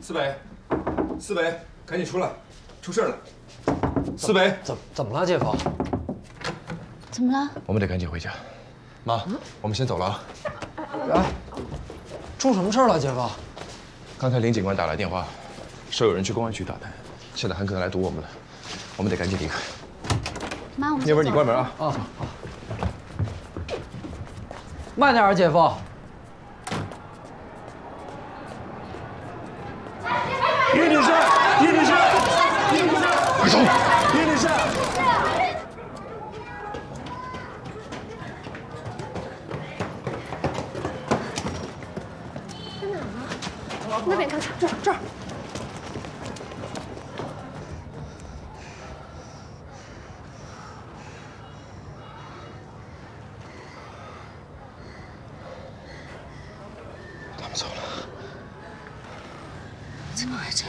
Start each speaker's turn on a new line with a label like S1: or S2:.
S1: 思北，思北，赶紧出来，出事了！思北，
S2: 怎么了，姐夫？
S3: 怎么了？
S1: 我们得赶紧回家。妈，我们先走了啊。
S2: 哎，出什么事了，姐夫？
S1: 刚才林警官打来电话，说有人去公安局打探，现在很可能来堵我们了，我们得赶紧离开。
S3: 妈，我们
S1: 要不然你关门啊。
S2: 啊，好。慢点啊，姐夫。
S4: 叶女士，叶女士，叶女士，
S1: 快走！
S4: 叶女士。
S3: 那边看看，这儿。
S1: 他们走了。
S3: 怎么会这样？